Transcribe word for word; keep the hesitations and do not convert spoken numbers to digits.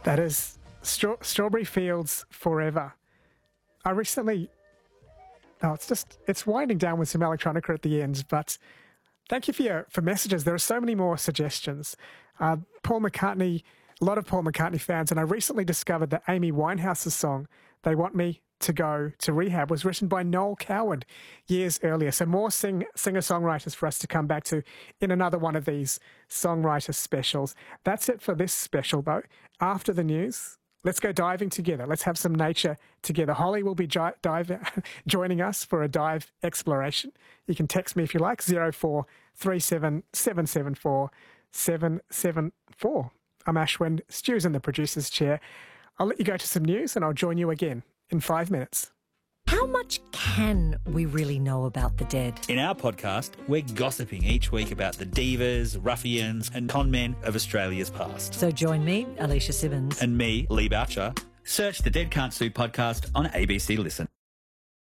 That is Straw- Strawberry Fields Forever. I recently... Oh, it's just... It's winding down with some electronica at the end, but thank you for your for messages. There are so many more suggestions. Uh, Paul McCartney... A lot of Paul McCartney fans, and I recently discovered that Amy Winehouse's song, They Want Me to Go to Rehab, was written by Noel Coward years earlier. So more sing, singer-songwriters for us to come back to in another one of these songwriter specials. That's it for this special, though. After the news, let's go diving together. Let's have some nature together. Holly will be gi- dive, joining us for a dive exploration. You can text me if you like, zero four three seven seven seven four seven seven four. I'm Ashwin, Stu's in the producer's chair. I'll let you go to some news and I'll join you again in five minutes. How much can we really know about the dead? In our podcast, we're gossiping each week about the divas, ruffians and con men of Australia's past. So join me, Alicia Simmons. And me, Lee Boucher. Search the Dead Can't Sue podcast on A B C Listen.